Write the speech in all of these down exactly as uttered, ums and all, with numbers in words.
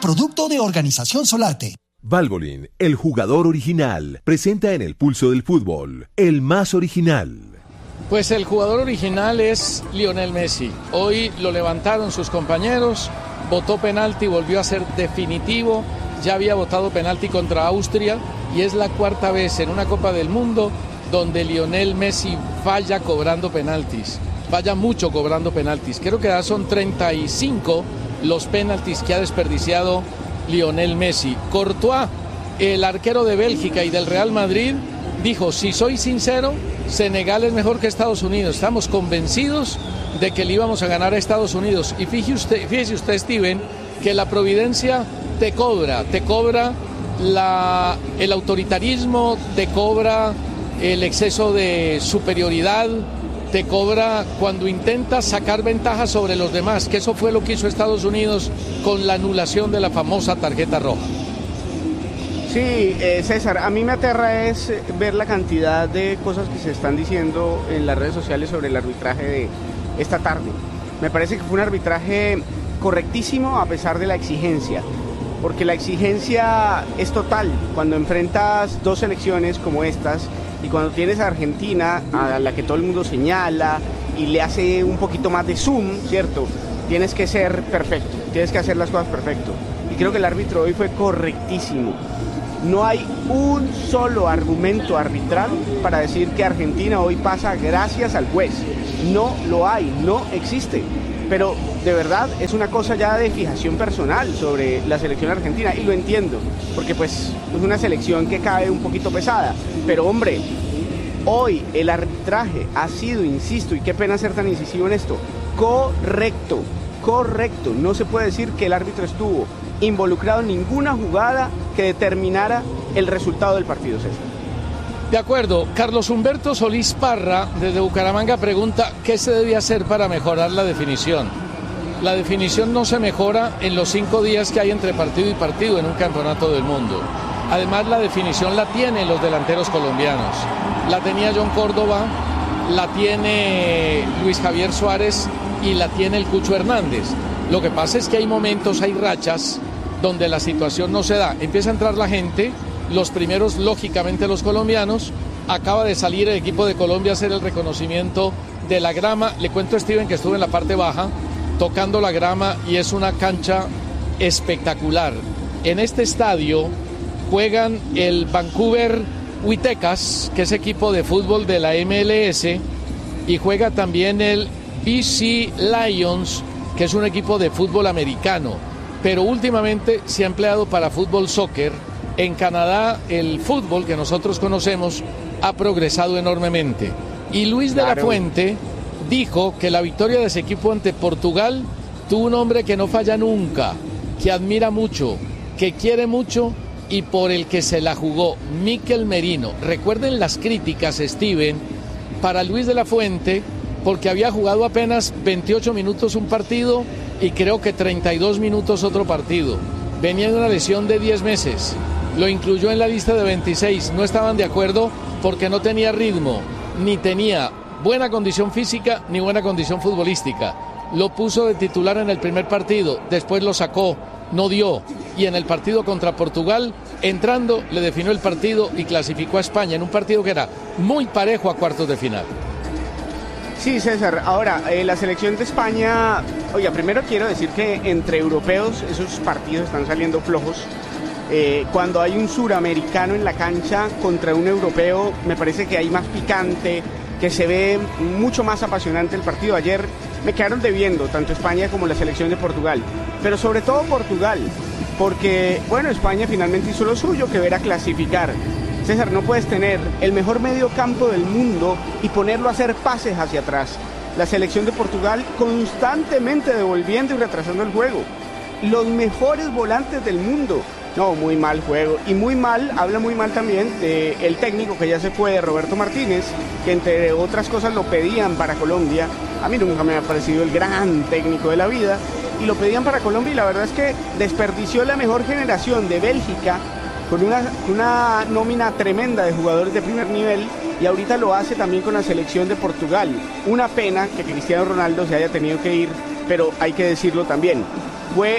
producto de Organización Solarte. Valvoline, el jugador original, presenta en el pulso del fútbol, el más original. Pues el jugador original es Lionel Messi. Hoy lo levantaron sus compañeros, votó penalti, volvió a ser definitivo. Ya había votado penalti contra Austria y es la cuarta vez en una Copa del Mundo donde Lionel Messi falla cobrando penaltis. Falla mucho cobrando penaltis. Creo que ya son treinta y cinco los penaltis que ha desperdiciado Lionel Messi. Courtois, el arquero de Bélgica y del Real Madrid, dijo: si soy sincero, Senegal es mejor que Estados Unidos. Estamos convencidos de que le íbamos a ganar a Estados Unidos. Y fíjese usted, fíjese usted, Steven, que la providencia te cobra, te cobra la, el autoritarismo, te cobra el exceso de superioridad, te cobra cuando intentas sacar ventaja sobre los demás, que eso fue lo que hizo Estados Unidos con la anulación de la famosa tarjeta roja. Sí, eh, César, a mí me aterra es ver la cantidad de cosas que se están diciendo en las redes sociales sobre el arbitraje de esta tarde. Me parece que fue un arbitraje correctísimo a pesar de la exigencia, porque la exigencia es total cuando enfrentas dos selecciones como estas y cuando tienes a Argentina, a la que todo el mundo señala y le hace un poquito más de zoom, ¿cierto? Tienes que ser perfecto, tienes que hacer las cosas perfecto. Y creo que el árbitro hoy fue correctísimo. No hay un solo argumento arbitral para decir que Argentina hoy pasa gracias al juez. No lo hay, no existe. Pero de verdad es una cosa ya de fijación personal sobre la selección argentina y lo entiendo, porque pues es una selección que cae un poquito pesada. Pero hombre, hoy el arbitraje ha sido, insisto, y qué pena ser tan incisivo en esto, correcto, correcto. No se puede decir que el árbitro estuvo involucrado en ninguna jugada que determinara el resultado del partido, César. De acuerdo. Carlos Humberto Solís Parra, desde Bucaramanga, pregunta ¿qué se debe hacer para mejorar la definición? La definición no se mejora en los cinco días que hay entre partido y partido en un campeonato del mundo. Además, la definición la tienen los delanteros colombianos. La tenía John Córdoba, la tiene Luis Javier Suárez y la tiene el Cucho Hernández. Lo que pasa es que hay momentos, hay rachas donde la situación no se da. Empieza a entrar la gente, los primeros lógicamente los colombianos. Acaba de salir el equipo de Colombia a hacer el reconocimiento de la grama. Le cuento a Steven que estuve en la parte baja tocando la grama y es una cancha espectacular. En este estadio juegan el Vancouver Whitecaps, que es equipo de fútbol de la M L S, y juega también el B C Lions, que es un equipo de fútbol americano, pero últimamente se ha empleado para fútbol soccer. En Canadá el fútbol que nosotros conocemos ha progresado enormemente. Y Luis de claro. la Fuente dijo que la victoria de ese equipo ante Portugal tuvo un hombre que no falla nunca, que admira mucho, que quiere mucho y por el que se la jugó, Mikel Merino. Recuerden las críticas, Steven, para Luis de la Fuente, porque había jugado apenas veintiocho minutos un partido y creo que treinta y dos minutos otro partido. Venía de una lesión de diez meses, lo incluyó en la lista de veintiséis, no estaban de acuerdo porque no tenía ritmo, ni tenía buena condición física ni buena condición futbolística. Lo puso de titular en el primer partido, después lo sacó, no dio, y en el partido contra Portugal, entrando, le definió el partido y clasificó a España en un partido que era muy parejo a cuartos de final. Sí, César. Ahora, eh, la selección de España, oiga, primero quiero decir que entre europeos esos partidos están saliendo flojos. Eh, cuando hay un suramericano en la cancha contra un europeo, me parece que hay más picante, que se ve mucho más apasionante el partido. Ayer me quedaron debiendo tanto España como la selección de Portugal, pero sobre todo Portugal, porque, bueno, España finalmente hizo lo suyo, que era clasificar. César, no puedes tener el mejor medio campo del mundo y ponerlo a hacer pases hacia atrás. La selección de Portugal constantemente devolviendo y retrasando el juego. Los mejores volantes del mundo. No, muy mal juego. Y muy mal, habla muy mal también del técnico que ya se fue, Roberto Martínez, que entre otras cosas lo pedían para Colombia. A mí nunca me ha parecido el gran técnico de la vida. Y lo pedían para Colombia y la verdad es que desperdició la mejor generación de Bélgica con una, una nómina tremenda de jugadores de primer nivel, y ahorita lo hace también con la selección de Portugal. Una pena que Cristiano Ronaldo se haya tenido que ir, pero hay que decirlo también, fue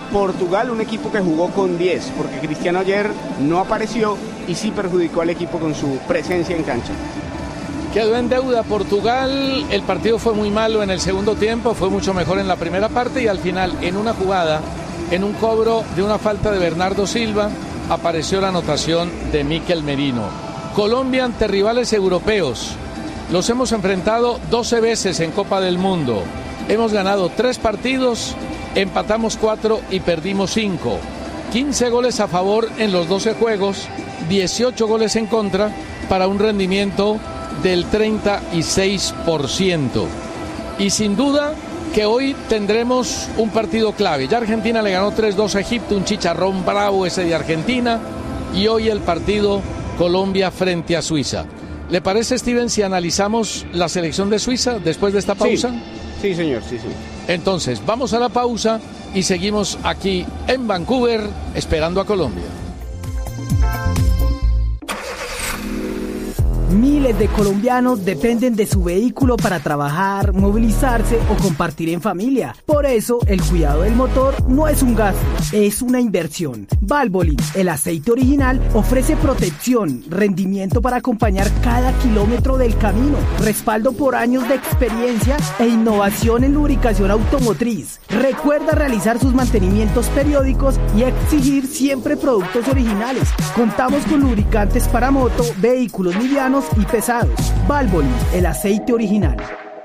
Portugal, un equipo que jugó con diez, porque Cristiano ayer no apareció y sí perjudicó al equipo con su presencia en cancha. Quedó en deuda Portugal, el partido fue muy malo en el segundo tiempo, fue mucho mejor en la primera parte y al final en una jugada, en un cobro de una falta de Bernardo Silva, apareció la anotación de Mikel Merino. Colombia ante rivales europeos, los hemos enfrentado doce veces en Copa del Mundo, hemos ganado tres partidos, empatamos cuatro y perdimos cinco, quince goles a favor en los doce juegos, dieciocho goles en contra para un rendimiento del treinta y seis por ciento. Y sin duda que hoy tendremos un partido clave. Ya Argentina le ganó tres dos a Egipto, un chicharrón bravo ese de Argentina, y hoy el partido Colombia frente a Suiza. ¿Le parece, Steven, si analizamos la selección de Suiza después de esta pausa? Sí, sí señor, sí, sí. Entonces, vamos a la pausa y seguimos aquí en Vancouver esperando a Colombia. Miles de colombianos dependen de su vehículo para trabajar, movilizarse o compartir en familia. Por eso, el cuidado del motor no es un gasto, es una inversión. Valvoline, el aceite original, ofrece protección, rendimiento para acompañar cada kilómetro del camino, respaldo por años de experiencia e innovación en lubricación automotriz. Recuerda realizar sus mantenimientos periódicos y exigir siempre productos originales. Contamos con lubricantes para moto, vehículos livianos y pesados. Valvoline, el aceite original.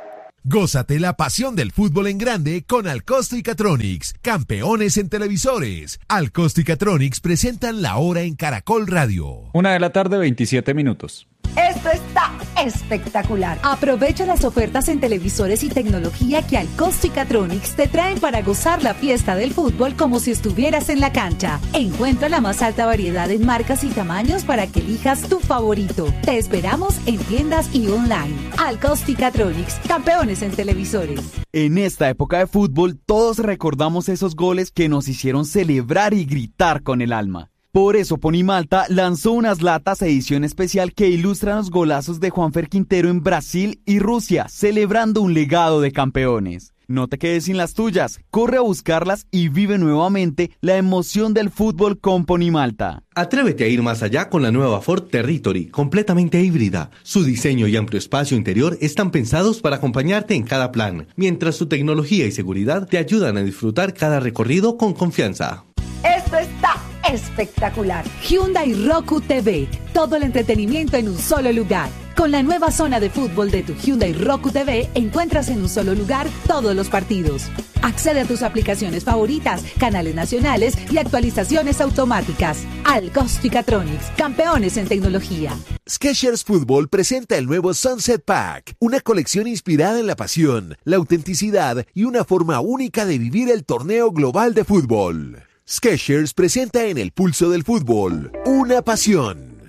Gózate la pasión del fútbol en grande con Alcosto y Catronics, campeones en televisores. Alcosto y Catronics presentan La Hora en Caracol Radio. Una de la tarde, veintisiete minutos. Esto está espectacular. Aprovecha las ofertas en televisores y tecnología que Alcosto y Catronics te traen para gozar la fiesta del fútbol como si estuvieras en la cancha. Encuentra la más alta variedad en marcas y tamaños para que elijas tu favorito. Te esperamos en tiendas y online. Alcosto y Catronics, campeones en televisores. En esta época de fútbol, todos recordamos esos goles que nos hicieron celebrar y gritar con el alma. Por eso Ponimalta lanzó unas latas edición especial que ilustran los golazos de Juanfer Quintero en Brasil y Rusia, celebrando un legado de campeones. No te quedes sin las tuyas, corre a buscarlas y vive nuevamente la emoción del fútbol con Ponimalta. Atrévete a ir más allá con la nueva Ford Territory, completamente híbrida. Su diseño y amplio espacio interior están pensados para acompañarte en cada plan, mientras su tecnología y seguridad te ayudan a disfrutar cada recorrido con confianza. Esto está espectacular. Hyundai Roku T V, todo el entretenimiento en un solo lugar. Con la nueva zona de fútbol de tu Hyundai Roku T V, encuentras en un solo lugar todos los partidos. Accede a tus aplicaciones favoritas, canales nacionales y actualizaciones automáticas. Alcosto y Catronics, campeones en tecnología. Skechers Fútbol presenta el nuevo Sunset Pack, una colección inspirada en la pasión, la autenticidad y una forma única de vivir el torneo global de fútbol. Skechers presenta en el pulso del fútbol una pasión.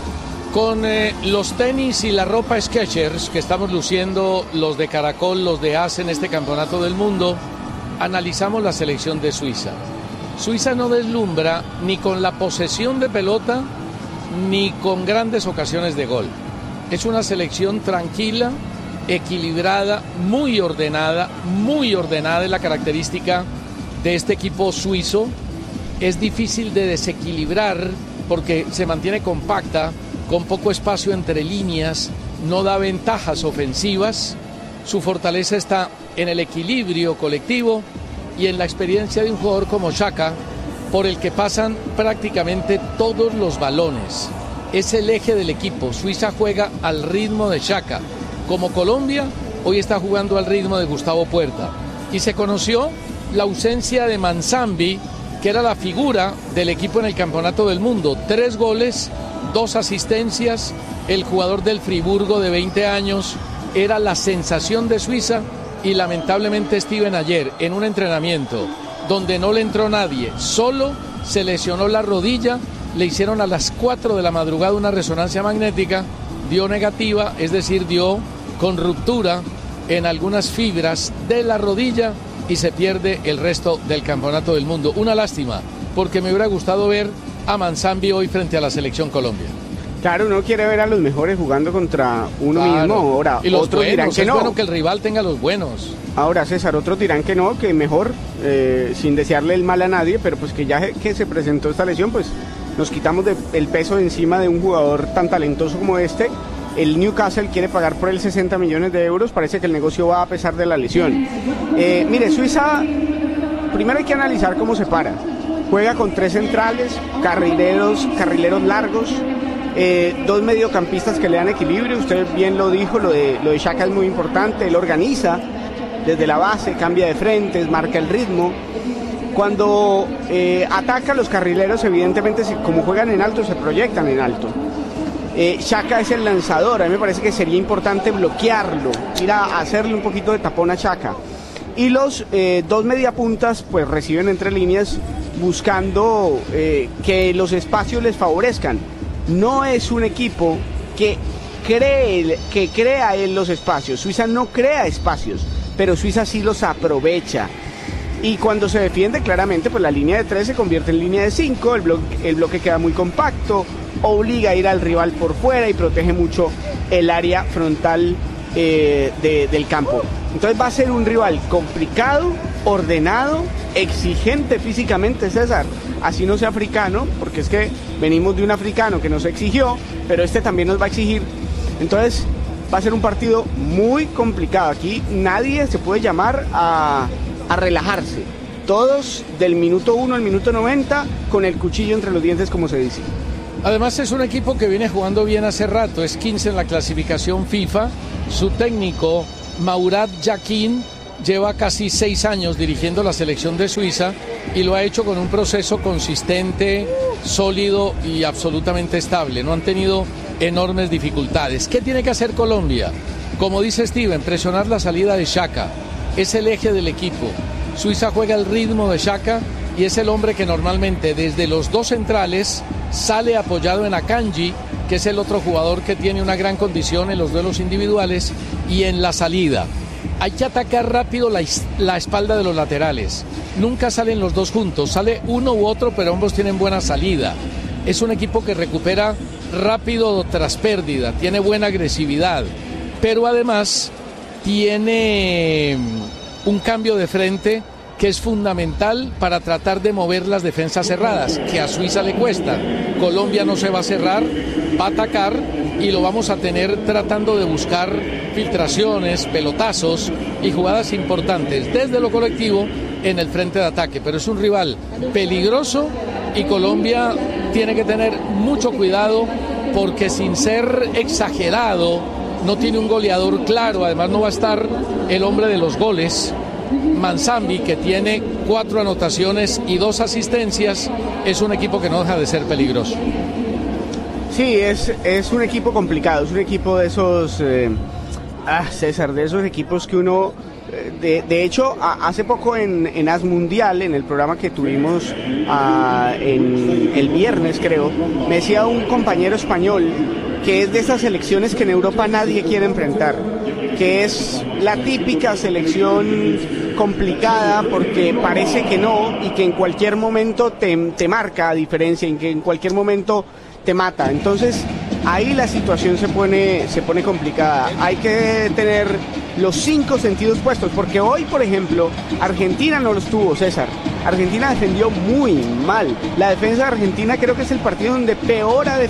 Con eh, los tenis y la ropa Skechers que estamos luciendo, los de Caracol, los de A S en este campeonato del mundo, analizamos la selección de Suiza. Suiza no deslumbra ni con la posesión de pelota ni con grandes ocasiones de gol. Es una selección tranquila, equilibrada, muy ordenada, muy ordenada es la característica de este equipo suizo. Es difícil de desequilibrar porque se mantiene compacta, con poco espacio entre líneas, no da ventajas ofensivas. Su fortaleza está en el equilibrio colectivo y en la experiencia de un jugador como Xhaka, por el que pasan prácticamente todos los balones. Es el eje del equipo. Suiza juega al ritmo de Xhaka. Como Colombia, hoy está jugando al ritmo de Gustavo Puerta. Y se conoció la ausencia de Manzambi, que era la figura del equipo en el campeonato del mundo. Tres goles, dos asistencias. El jugador del Friburgo de veinte años era la sensación de Suiza y lamentablemente Steven ayer en un entrenamiento donde no le entró nadie, solo se lesionó la rodilla, le hicieron a las cuatro de la madrugada una resonancia magnética, dio negativa, es decir, dio con ruptura en algunas fibras de la rodilla y se pierde el resto del campeonato del mundo. Una lástima, porque me hubiera gustado ver a Manzambi hoy frente a la selección Colombia. Claro, uno quiere ver a los mejores jugando contra uno Claro. mismo. Ahora, Y los otros buenos, dirán que es no. bueno que el rival tenga los buenos. Ahora, César, otros dirán que no, que mejor, eh, sin desearle el mal a nadie, pero pues que ya que se presentó esta lesión, pues nos quitamos de, el peso de encima de un jugador tan talentoso como este. El Newcastle quiere pagar por él sesenta millones de euros, parece que el negocio va a pesar de la lesión. Eh, mire, Suiza, primero hay que analizar cómo se para. Juega con tres centrales, carrileros, carrileros largos, eh, dos mediocampistas que le dan equilibrio. Usted bien lo dijo, lo de, lo de Xhaka es muy importante. Él organiza desde la base, cambia de frentes, marca el ritmo. Cuando eh, ataca, los carrileros evidentemente, como juegan en alto, se proyectan en alto. Eh, Xhaka es el lanzador, a mí me parece que sería importante bloquearlo, ir a hacerle un poquito de tapón a Xhaka. Y los eh, dos mediapuntas pues reciben entre líneas buscando eh, que los espacios les favorezcan. No es un equipo que cree, que crea en los espacios. Suiza no crea espacios, pero Suiza sí los aprovecha. Y cuando se defiende claramente, pues la línea de tres se convierte en línea de cinco, el bloque, el bloque queda muy compacto, obliga a ir al rival por fuera y protege mucho el área frontal eh, de, del campo. Entonces va a ser un rival complicado, ordenado, exigente físicamente, César, así no sea africano, porque es que venimos de un africano que nos exigió, pero este también nos va a exigir. Entonces va a ser un partido muy complicado. Aquí nadie se puede llamar a, a relajarse. Todos del minuto uno al minuto noventa con el cuchillo entre los dientes, como se dice. Además es un equipo que viene jugando bien hace rato, es quince en la clasificación FIFA. Su técnico, Murat Yakin, lleva casi seis años dirigiendo la selección de Suiza y lo ha hecho con un proceso consistente, sólido y absolutamente estable. No han tenido enormes dificultades. ¿Qué tiene que hacer Colombia? Como dice Steven, presionar la salida de Xhaka. Es el eje del equipo. Suiza juega el ritmo de Xhaka y es el hombre que normalmente desde los dos centrales sale apoyado en Akanji, que es el otro jugador que tiene una gran condición en los duelos individuales y en la salida. Hay que atacar rápido la, la espalda de los laterales. Nunca salen los dos juntos, sale uno u otro, pero ambos tienen buena salida. Es un equipo que recupera rápido tras pérdida, tiene buena agresividad, pero además tiene un cambio de frente que es fundamental para tratar de mover las defensas cerradas, que a Suiza le cuesta. Colombia no se va a cerrar, va a atacar y lo vamos a tener tratando de buscar filtraciones, pelotazos y jugadas importantes desde lo colectivo en el frente de ataque. Pero es un rival peligroso y Colombia tiene que tener mucho cuidado porque sin ser exagerado, no tiene un goleador claro, además no va a estar el hombre de los goles. Manzambi, que tiene cuatro anotaciones y dos asistencias, es un equipo que no deja de ser peligroso. Sí, es, es un equipo complicado, es un equipo de esos, eh, ah, César, de esos equipos que uno, eh, de, de hecho, a, hace poco en, en As Mundial, en el programa que tuvimos a, en el viernes creo, me decía un compañero español que es de esas selecciones que en Europa nadie quiere enfrentar, que es la típica selección complicada porque parece que no y que en cualquier momento te, te marca a diferencia, en que en cualquier momento te mata. Entonces ahí la situación se pone, se pone complicada. Hay que tener los cinco sentidos puestos, porque hoy, por ejemplo, Argentina no los tuvo, César. Argentina defendió muy mal. La defensa de Argentina creo que es el partido donde peor ha defendido